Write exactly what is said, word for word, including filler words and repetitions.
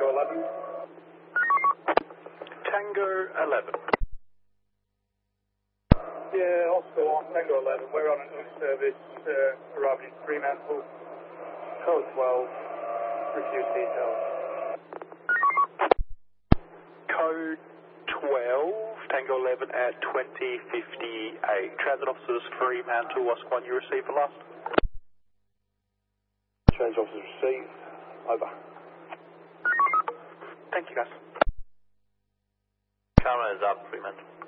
Tango eleven. Tango eleven. Yeah, Oscar one, Tango eleven. We're on a new service, uh, arriving in Fremantle. Code twelve, refuse details. Code twelve, Tango eleven at twenty fifty-eight. Transit officers Fremantle, Oscar one, you received the last? Transit officers received. Over. Thank you, guys. Camera is up, Fremantle.